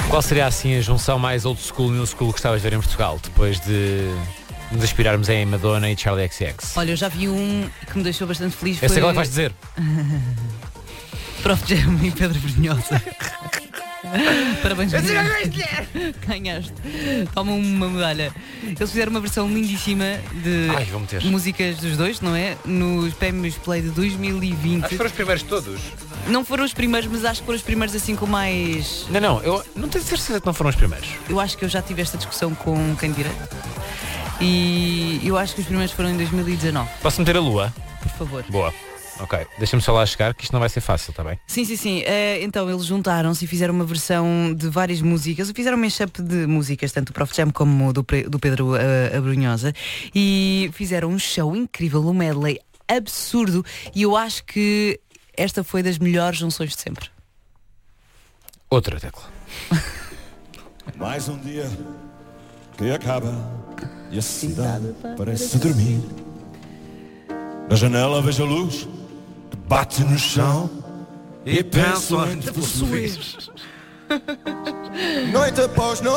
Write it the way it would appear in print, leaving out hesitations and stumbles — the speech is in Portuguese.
Qual seria assim a junção mais old school e new school que gostavas de ver em Portugal, depois de nos aspirarmos em Madonna e Charlie XX? Olha, eu já vi um que me deixou bastante feliz. Eu sei qual é que vais dizer. Prof. Jam e Pedro Brunhosa. Parabéns, ganhaste. Toma uma medalha. Eles fizeram uma versão lindíssima de músicas dos dois, não é? Nos prémios Play de 2020. Acho que foram os primeiros de todos. Não foram os primeiros, mas acho que foram os primeiros assim com mais... Não, eu não tenho certeza que não foram os primeiros. Eu acho que eu já tive esta discussão com quem direito. E eu acho que os primeiros foram em 2019. Posso meter a lua? Por favor. Boa. Ok, deixa-me só lá chegar, que isto não vai ser fácil, está bem? Sim. Então eles juntaram-se e fizeram uma versão de várias músicas. Fizeram um mashup de músicas, tanto do Prof. Jam como do Pedro Abrunhosa. E fizeram um show incrível, um medley absurdo. E eu acho que esta foi das melhores junções de sempre. Outra tecla. Mais um dia que acaba e a cidade parece dormir. Na janela vejo a luz que bate no chão e penso em te possuir. Noite após noite.